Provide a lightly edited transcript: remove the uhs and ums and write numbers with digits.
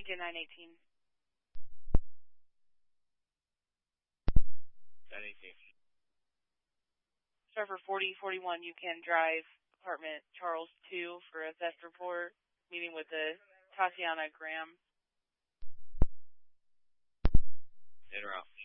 Lincoln 918. 918. Star for 4041, you can drive apartment Charles 2 for a theft report, meeting with the Tatiana Graham. In route.